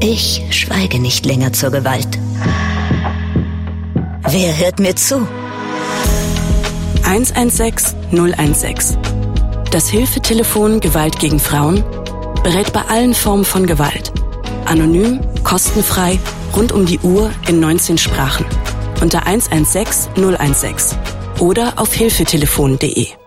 Ich schweige nicht länger zur Gewalt. Wer hört mir zu? 116 016. Das Hilfetelefon Gewalt gegen Frauen berät bei allen Formen von Gewalt. Anonym, kostenfrei, rund um die Uhr in 19 Sprachen. Unter 116 016 oder auf hilfetelefon.de.